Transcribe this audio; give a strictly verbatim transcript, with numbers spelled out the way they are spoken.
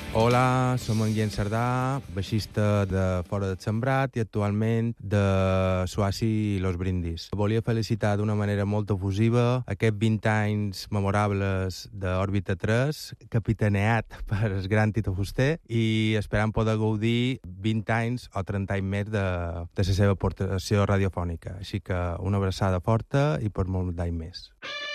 Hola, som en Guillem Cerdà, baixista de Fora del Sembrat i actualment de Suaci i Los Brindis. Volia felicitar d'una manera molt efusiva aquests vint anys memorables d'Òrbita tres, capitaneat per el gran Tito Fuster, i esperant poder gaudir vint anys o trenta anys més de, de la seva aportació radiofònica. Així que una abraçada forta i per molt d'any més.